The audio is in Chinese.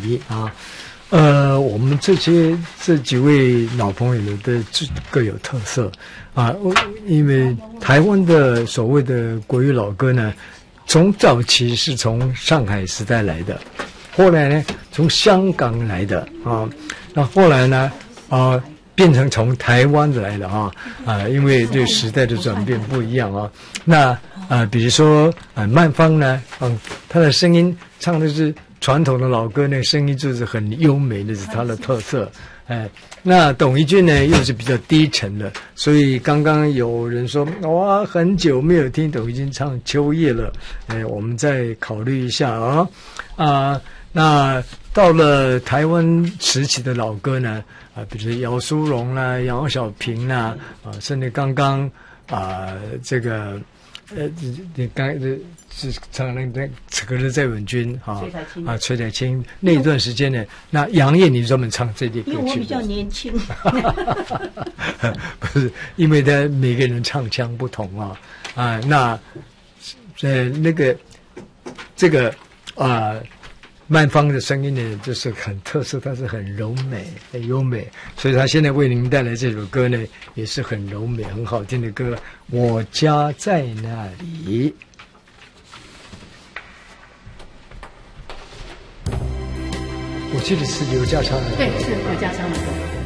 里啊。我们这几位老朋友的各有特色啊，因为台湾的所谓的国语老歌呢，从早期是从上海时代来的，后来呢从香港来的啊，那后来呢变成从台湾来的因为对时代的转变不一样啊。那比如说曼芳呢，她的声音唱的是传统的老歌，那个声音就是很优美的，是她的特色。那董一君呢又是比较低沉的，所以刚刚有人说哇，很久没有听董一君唱《秋叶》了，我们再考虑一下那到了台湾时期的老歌呢，比如说姚苏蓉啦、杨小萍啦，甚至刚刚这个你刚是唱那可是在稳君崔彩青那一段时间呢，那杨燕你专门唱这类歌曲， 因为我比较年轻， 不是，因为他每个人唱腔不同那这个曼芳的声音呢，就是很特色，它是很柔美、很优美，所以他现在为您带来这首歌呢，也是很柔美、很好听的歌。我家在那里。我记得是刘家昌的， 对，是刘家昌的歌。